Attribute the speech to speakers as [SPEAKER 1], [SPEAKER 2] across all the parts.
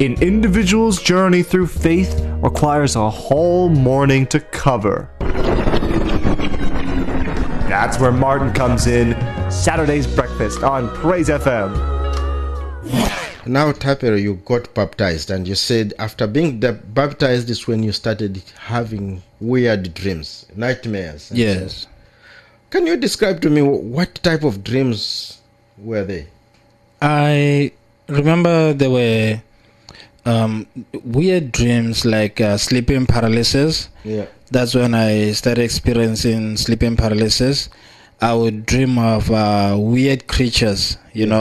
[SPEAKER 1] An individual's journey through faith requires a whole morning to cover. That's where Martin comes in. Saturday's Breakfast on Praise FM.
[SPEAKER 2] Now, Tapero, you got baptized, and you said after being baptized is when you started having weird dreams, nightmares.
[SPEAKER 3] Yes.
[SPEAKER 2] So. Can you describe to me what type of dreams were they?
[SPEAKER 3] I remember there were weird dreams like sleeping paralysis.
[SPEAKER 2] Yeah.
[SPEAKER 3] That's when I started experiencing sleeping paralysis. I would dream of weird creatures,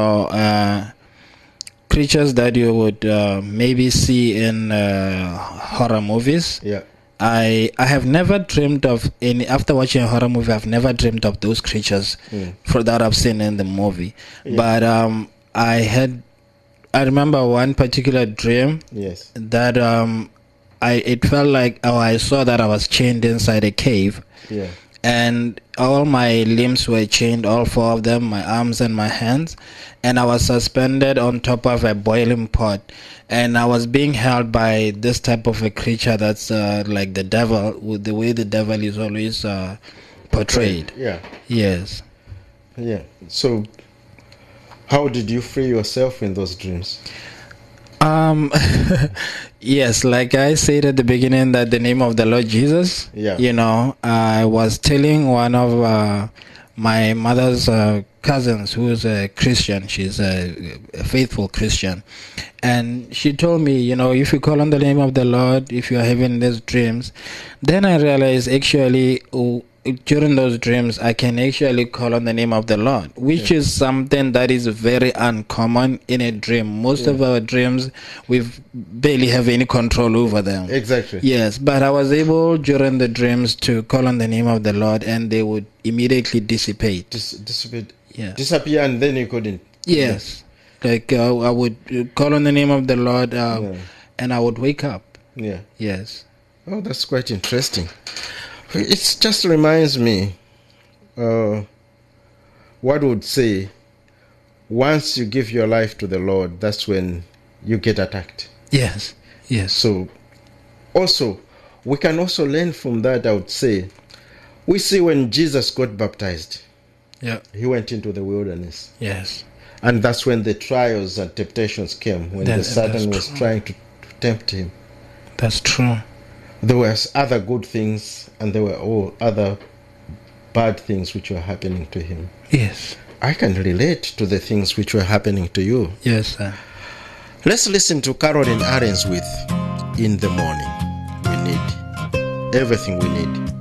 [SPEAKER 3] creatures that you would maybe see in horror movies.
[SPEAKER 2] Yeah.
[SPEAKER 3] I have never dreamed of any. After watching a horror movie, I've never dreamed of those creatures for that I've seen in the movie.
[SPEAKER 2] Yeah.
[SPEAKER 3] But I remember one particular dream.
[SPEAKER 2] Yes.
[SPEAKER 3] That it felt like I saw that I was chained inside a cave.
[SPEAKER 2] Yeah.
[SPEAKER 3] And all my limbs were chained, all four of them, my arms and my hands, and I was suspended on top of a boiling pot, and I was being held by this type of a creature that's like the devil, with the way the devil is always portrayed.
[SPEAKER 2] Yeah.
[SPEAKER 3] Yes.
[SPEAKER 2] Yeah. So, how did you free yourself in those dreams?
[SPEAKER 3] Yes, like I said at the beginning, that the name of the Lord Jesus.
[SPEAKER 2] Yeah.
[SPEAKER 3] I was telling one of my mother's cousins who is a Christian. She's a faithful Christian, and she told me, if you call on the name of the Lord, if you are having these dreams, then I realized actually during those dreams I can actually call on the name of the Lord, which is something that is very uncommon in a dream. Most of our dreams, we barely have any control over them.
[SPEAKER 2] Exactly.
[SPEAKER 3] Yes, but I was able during the dreams to call on the name of the Lord, and they would immediately dissipate.
[SPEAKER 2] Dissipate.
[SPEAKER 3] Yeah.
[SPEAKER 2] Disappear, and then you couldn't.
[SPEAKER 3] Yes. Like I would call on the name of the Lord, and I would wake up.
[SPEAKER 2] Yeah.
[SPEAKER 3] Yes.
[SPEAKER 2] Oh, that's quite interesting. It just reminds me, what would say, once you give your life to the Lord, that's when you get attacked.
[SPEAKER 3] Yes. Yes.
[SPEAKER 2] So, also, we can also learn from that, I would say. We see when Jesus got baptized, he went into the wilderness.
[SPEAKER 3] Yes.
[SPEAKER 2] And that's when the trials and temptations came, when the Satan was trying to tempt him.
[SPEAKER 3] That's true.
[SPEAKER 2] There were other good things, and there were all other bad things which were happening to him.
[SPEAKER 3] Yes.
[SPEAKER 2] I can relate to the things which were happening to you.
[SPEAKER 3] Yes, sir.
[SPEAKER 2] Let's listen to Caroline Arends with In the Morning. We need everything we need.